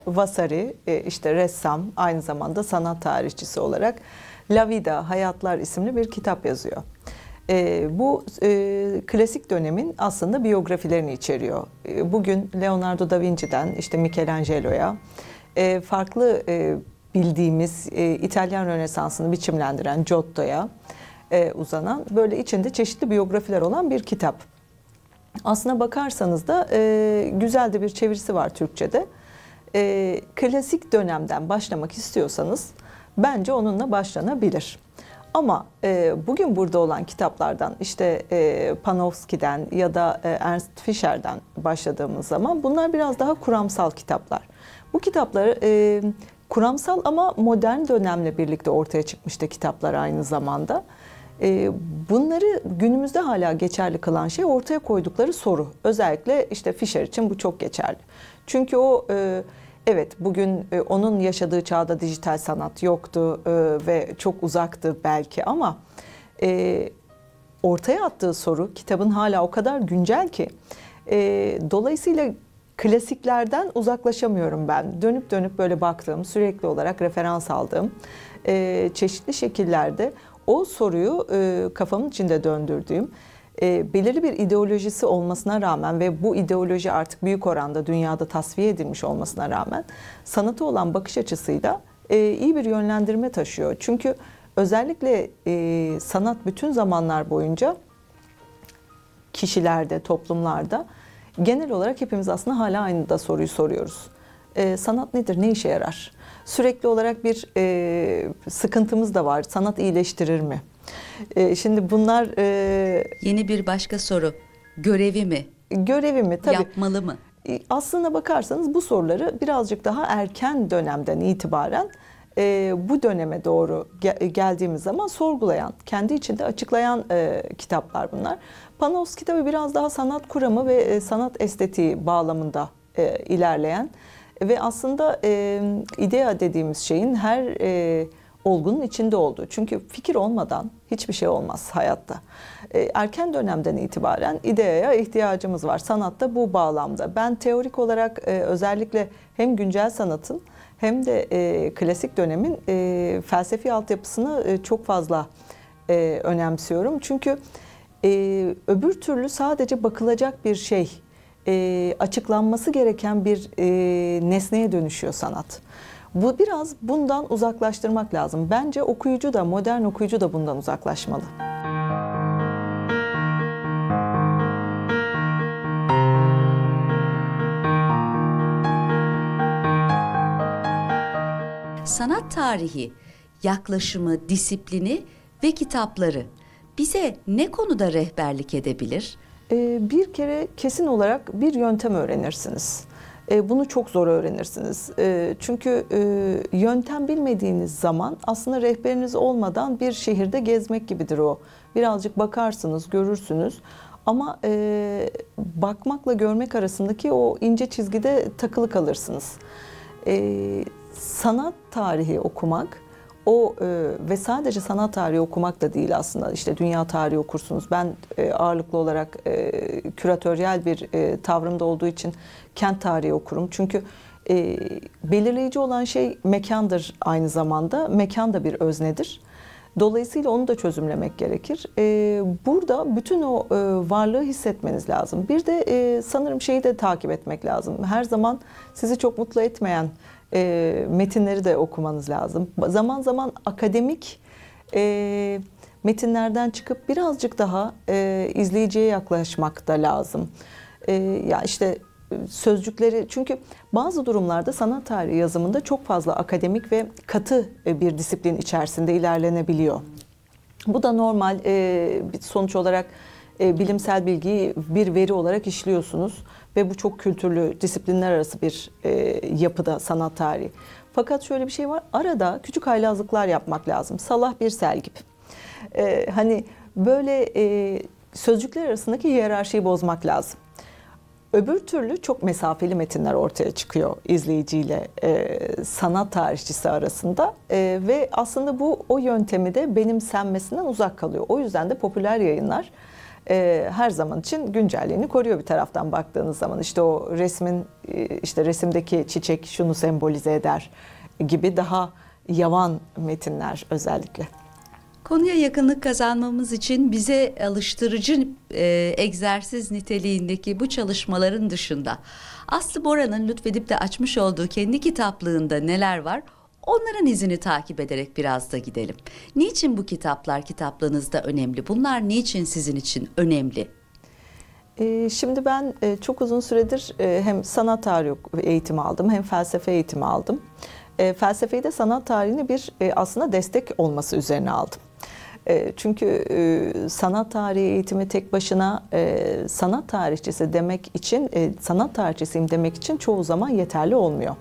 Vasari, işte ressam, aynı zamanda sanat tarihçisi olarak La Vida, Hayatlar isimli bir kitap yazıyor. Bu klasik dönemin aslında biyografilerini içeriyor. Bugün Leonardo da Vinci'den işte Michelangelo'ya farklı bildiğimiz İtalyan Rönesansı'nı biçimlendiren Giotto'ya uzanan böyle içinde çeşitli biyografiler olan bir kitap. Aslına bakarsanız da güzel de bir çevirisi var Türkçe'de. Klasik dönemden başlamak istiyorsanız bence onunla başlanabilir. Ama bugün burada olan kitaplardan işte Panofski'den ya da Ernst Fischer'den başladığımız zaman bunlar biraz daha kuramsal kitaplar. Bu kitaplar kuramsal ama modern dönemle birlikte ortaya çıkmıştı kitaplar aynı zamanda. Bunları günümüzde hala geçerli kılan şey ortaya koydukları soru. Özellikle işte Fischer için bu çok geçerli. Çünkü o evet bugün onun yaşadığı çağda dijital sanat yoktu ve çok uzaktı belki ama ortaya attığı soru kitabın hala o kadar güncel ki dolayısıyla klasiklerden uzaklaşamıyorum ben. Dönüp dönüp böyle baktığım, sürekli olarak referans aldığım çeşitli şekillerde o soruyu kafamın içinde döndürdüğüm, belirli bir ideolojisi olmasına rağmen ve bu ideoloji artık büyük oranda dünyada tasfiye edilmiş olmasına rağmen sanata olan bakış açısıyla iyi bir yönlendirme taşıyor. Çünkü özellikle sanat bütün zamanlar boyunca kişilerde, toplumlarda genel olarak hepimiz aslında hala aynı da soruyu soruyoruz. Sanat nedir, ne işe yarar? Sürekli olarak bir sıkıntımız da var. Sanat iyileştirir mi? Şimdi bunlar... Yeni bir başka soru. Görevi mi? Görevi mi? Tabii. Yapmalı mı? Aslına bakarsanız bu soruları birazcık daha erken dönemden itibaren bu döneme doğru geldiğimiz zaman sorgulayan, kendi içinde açıklayan kitaplar bunlar. Panofski tabii biraz daha sanat kuramı ve sanat estetiği bağlamında ilerleyen ve aslında idea dediğimiz şeyin her olgunun içinde olduğu. Çünkü fikir olmadan hiçbir şey olmaz hayatta. Erken dönemden itibaren ideaya ihtiyacımız var. Sanatta bu bağlamda. Ben teorik olarak özellikle hem güncel sanatın hem de klasik dönemin felsefi altyapısını çok fazla önemsiyorum. Çünkü öbür türlü sadece bakılacak bir şey, açıklanması gereken bir nesneye dönüşüyor sanat. Bu biraz bundan uzaklaştırmak lazım. Bence okuyucu da, modern okuyucu da bundan uzaklaşmalı. Sanat tarihi, yaklaşımı, disiplini ve kitapları bize ne konuda rehberlik edebilir? Bir kere kesin olarak bir yöntem öğrenirsiniz. Bunu çok zor öğrenirsiniz. Çünkü yöntem bilmediğiniz zaman aslında rehberiniz olmadan bir şehirde gezmek gibidir o. Birazcık bakarsınız, görürsünüz. Ama bakmakla görmek arasındaki o ince çizgide takılı kalırsınız. Sanat tarihi okumak, ve sadece sanat tarihi okumak da değil aslında. İşte dünya tarihi okursunuz. Ben ağırlıklı olarak küratöryel bir tavrımda olduğu için kent tarihi okurum. Çünkü belirleyici olan şey mekandır aynı zamanda. Mekan da bir öznedir. Dolayısıyla onu da çözümlemek gerekir. Burada bütün o varlığı hissetmeniz lazım. Bir de sanırım şeyi de takip etmek lazım. Her zaman sizi çok mutlu etmeyen metinleri de okumanız lazım. Zaman zaman akademik metinlerden çıkıp birazcık daha izleyiciye yaklaşmak da lazım. Ya işte sözcükleri, çünkü bazı durumlarda sanat tarihi yazımında çok fazla akademik ve katı bir disiplin içerisinde ilerlenebiliyor. Bu da normal. Sonuç olarak bilimsel bilgiyi bir veri olarak işliyorsunuz ve bu çok kültürlü, disiplinler arası bir yapıda sanat tarihi. Fakat şöyle bir şey var, arada küçük haylazlıklar yapmak lazım. Salah bir sel gibi. Hani böyle sözcükler arasındaki hiyerarşiyi bozmak lazım. Öbür türlü çok mesafeli metinler ortaya çıkıyor izleyiciyle sanat tarihçisi arasında ve aslında bu o yöntemi de benimsenmesinden uzak kalıyor. O yüzden de popüler yayınlar her zaman için güncelliğini koruyor bir taraftan baktığınız zaman. İşte o resmin, işte resimdeki çiçek şunu sembolize eder gibi daha yavan metinler özellikle. Konuya yakınlık kazanmamız için bize alıştırıcı egzersiz niteliğindeki bu çalışmaların dışında Aslı Bora'nın lütfedip de açmış olduğu kendi kitaplığında neler var? Onların izini takip ederek biraz da gidelim. Niçin bu kitaplar kitaplığınızda önemli? Bunlar niçin sizin için önemli? Şimdi ben çok uzun süredir hem sanat tarihi eğitimi aldım hem felsefe eğitimi aldım. Felsefeyi de sanat tarihine bir aslında destek olması üzerine aldım. Çünkü sanat tarihi eğitimi tek başına sanat tarihçisi demek için, sanat tarihçisiyim demek için çoğu zaman yeterli olmuyor.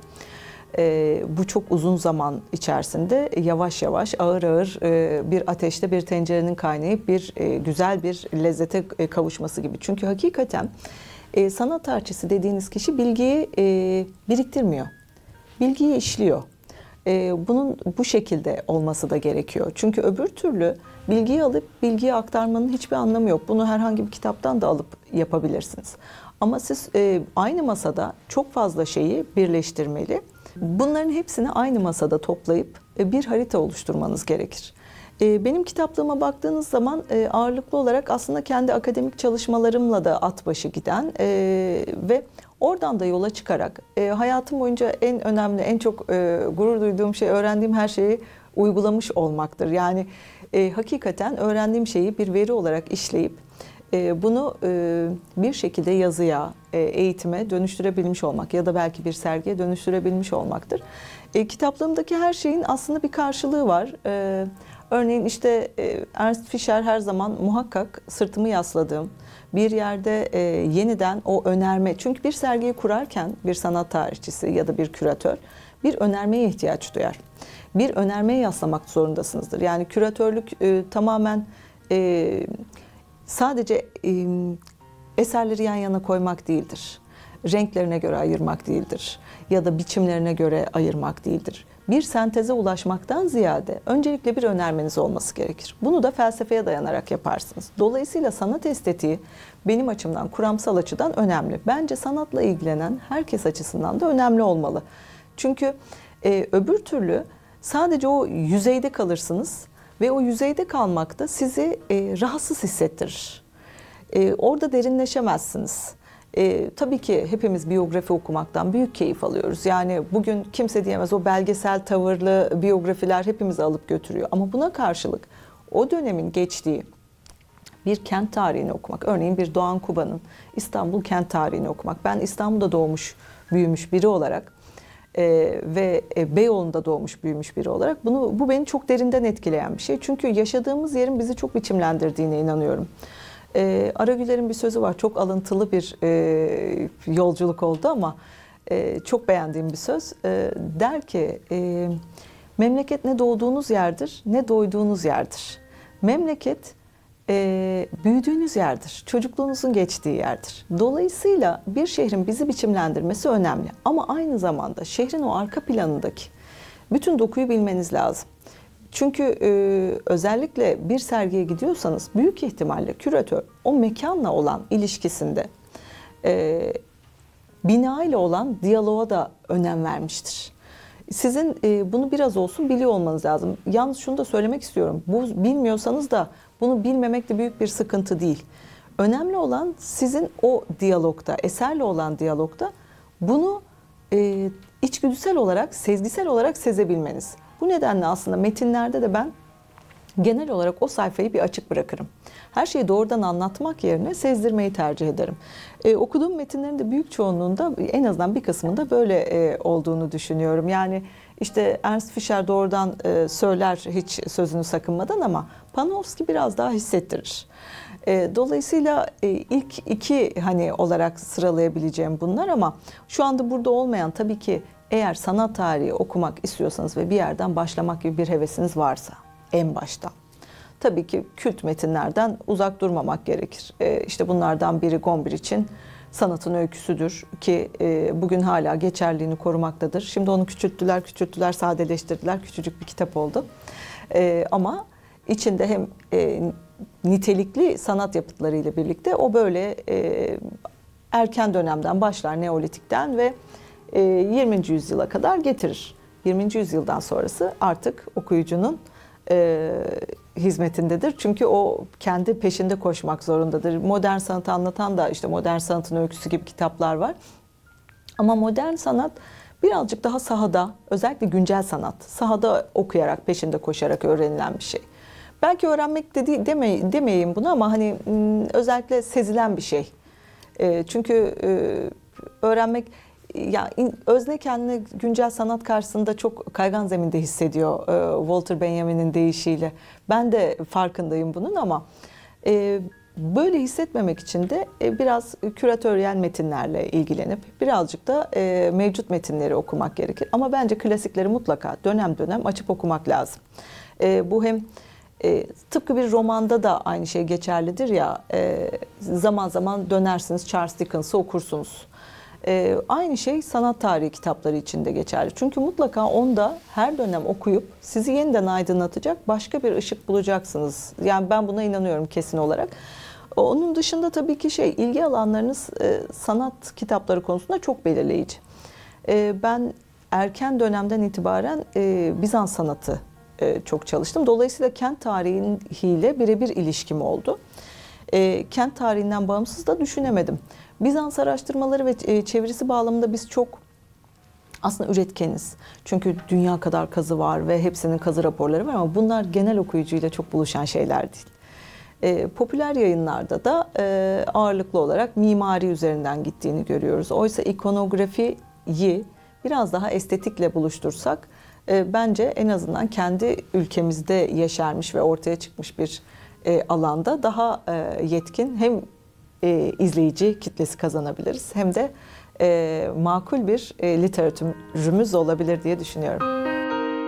Bu çok uzun zaman içerisinde yavaş yavaş, ağır ağır bir ateşte bir tencerenin kaynayıp bir güzel bir lezzete kavuşması gibi. Çünkü hakikaten sanat tarihçisi dediğiniz kişi bilgiyi biriktirmiyor, bilgiyi işliyor. Bunun bu şekilde olması da gerekiyor. Çünkü öbür türlü bilgiyi alıp bilgiyi aktarmanın hiçbir anlamı yok. Bunu herhangi bir kitaptan da alıp yapabilirsiniz. Ama siz aynı masada çok fazla şeyi birleştirmeli. Bunların hepsini aynı masada toplayıp bir harita oluşturmanız gerekir. Benim kitaplığıma baktığınız zaman ağırlıklı olarak aslında kendi akademik çalışmalarımla da at başı giden ve oradan da yola çıkarak hayatım boyunca en önemli, en çok gurur duyduğum şey öğrendiğim her şeyi uygulamış olmaktır. Yani hakikaten öğrendiğim şeyi bir veri olarak işleyip bunu bir şekilde yazıya, eğitime dönüştürebilmiş olmak ya da belki bir sergiye dönüştürebilmiş olmaktır. Kitaplığımdaki her şeyin aslında bir karşılığı var. Örneğin işte Ernst Fischer her zaman muhakkak sırtımı yasladığım bir yerde yeniden o önerme. Çünkü bir sergiyi kurarken bir sanat tarihçisi ya da bir küratör bir önermeye ihtiyaç duyar. Bir önermeye yaslamak zorundasınızdır. Yani küratörlük tamamen sadece eserleri yan yana koymak değildir. Renklerine göre ayırmak değildir. Ya da biçimlerine göre ayırmak değildir. Bir senteze ulaşmaktan ziyade öncelikle bir önermeniz olması gerekir. Bunu da felsefeye dayanarak yaparsınız. Dolayısıyla sanat estetiği benim açımdan, kuramsal açıdan önemli. Bence sanatla ilgilenen herkes açısından da önemli olmalı. Çünkü öbür türlü sadece o yüzeyde kalırsınız ve o yüzeyde kalmak da sizi rahatsız hissettirir. Orada derinleşemezsiniz. Tabii ki hepimiz biyografi okumaktan büyük keyif alıyoruz. Yani bugün kimse diyemez o belgesel tavırlı biyografiler hepimizi alıp götürüyor. Ama buna karşılık o dönemin geçtiği bir kent tarihini okumak, örneğin bir Doğan Kuba'nın İstanbul kent tarihini okumak. Ben İstanbul'da doğmuş, büyümüş biri olarak ve Beyoğlu'nda doğmuş, büyümüş biri olarak bu beni çok derinden etkileyen bir şey. Çünkü yaşadığımız yerin bizi çok biçimlendirdiğine inanıyorum. Aragüler'in bir sözü var. Çok alıntılı bir yolculuk oldu ama çok beğendiğim bir söz. Der ki, memleket ne doğduğunuz yerdir, ne doyduğunuz yerdir. Memleket büyüdüğünüz yerdir, çocukluğunuzun geçtiği yerdir. Dolayısıyla bir şehrin bizi biçimlendirmesi önemli. Ama aynı zamanda şehrin o arka planındaki bütün dokuyu bilmeniz lazım. Çünkü özellikle bir sergiye gidiyorsanız büyük ihtimalle küratör o mekanla olan ilişkisinde bina ile olan diyaloğa da önem vermiştir. Sizin bunu biraz olsun biliyor olmanız lazım. Yalnız şunu da söylemek istiyorum. Bu bilmiyorsanız da bunu bilmemek de büyük bir sıkıntı değil. Önemli olan sizin o diyalogda, eserle olan diyalogda bunu içgüdüsel olarak, sezgisel olarak sezebilmeniz. Bu nedenle aslında metinlerde de ben genel olarak o sayfayı bir açık bırakırım. Her şeyi doğrudan anlatmak yerine sezdirmeyi tercih ederim. Okuduğum metinlerin de büyük çoğunluğunda en azından bir kısmında böyle olduğunu düşünüyorum. Yani işte Ernst Fischer doğrudan söyler hiç sözünü sakınmadan ama Panofsky biraz daha hissettirir. Dolayısıyla ilk iki hani olarak sıralayabileceğim bunlar ama şu anda burada olmayan tabii ki eğer sanat tarihi okumak istiyorsanız ve bir yerden başlamak gibi bir hevesiniz varsa en baştan. Tabii ki kült metinlerden uzak durmamak gerekir. İşte bunlardan biri Gombrich'in Sanatın Öyküsüdür ki bugün hala geçerliğini korumaktadır. Şimdi onu küçülttüler, sadeleştirdiler. Küçücük bir kitap oldu. Ama içinde hem nitelikli sanat yapıtlarıyla birlikte o böyle erken dönemden başlar, Neolitik'ten ve 20. yüzyıla kadar getirir. 20. yüzyıldan sonrası artık okuyucunun hizmetindedir. Çünkü o kendi peşinde koşmak zorundadır. Modern sanatı anlatan da işte Modern Sanatın Öyküsü gibi kitaplar var. Ama modern sanat birazcık daha sahada, özellikle güncel sanat, sahada okuyarak, peşinde koşarak öğrenilen bir şey. Belki öğrenmek de demeyeyim bunu ama hani özellikle sezilen bir şey. Çünkü öğrenmek, ya özne kendini güncel sanat karşısında çok kaygan zeminde hissediyor Walter Benjamin'in deyişiyle. Ben de farkındayım bunun ama böyle hissetmemek için de biraz küratöryel metinlerle ilgilenip birazcık da mevcut metinleri okumak gerekir. Ama bence klasikleri mutlaka dönem dönem açıp okumak lazım. Bu hem tıpkı bir romanda da aynı şey geçerlidir ya, zaman zaman dönersiniz Charles Dickens'ı okursunuz. Aynı şey sanat tarihi kitapları için de geçerli. Çünkü mutlaka onda her dönem okuyup sizi yeniden aydınlatacak başka bir ışık bulacaksınız. Yani ben buna inanıyorum kesin olarak. Onun dışında tabii ki ilgi alanlarınız sanat kitapları konusunda çok belirleyici. Ben erken dönemden itibaren Bizans sanatı çok çalıştım. Dolayısıyla kent tarihiyle birebir ilişkim oldu. Kent tarihinden bağımsız da düşünemedim. Bizans araştırmaları ve çevirisi bağlamında biz çok aslında üretkeniz. Çünkü dünya kadar kazı var ve hepsinin kazı raporları var ama bunlar genel okuyucuyla çok buluşan şeyler değil. Popüler yayınlarda da ağırlıklı olarak mimari üzerinden gittiğini görüyoruz. Oysa ikonografiyi biraz daha estetikle buluştursak bence en azından kendi ülkemizde yeşermiş ve ortaya çıkmış bir alanda daha yetkin hem izleyici kitlesi kazanabiliriz hem de makul bir literatürümüz olabilir diye düşünüyorum.